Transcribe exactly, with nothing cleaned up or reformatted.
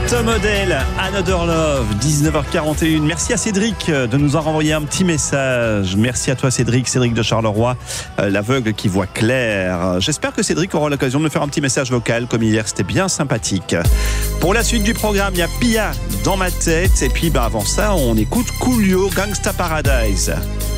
Tom Odell, Another Love, dix-neuf heures quarante et une. Merci à Cédric de nous en renvoyer un petit message. Merci à toi Cédric, Cédric de Charleroi, euh, l'aveugle qui voit clair. J'espère que Cédric aura l'occasion de me faire un petit message vocal comme hier, c'était bien sympathique. Pour la suite du programme, il y a Pia dans ma tête. Et puis bah, avant ça, on écoute Coolio, Gangsta Paradise.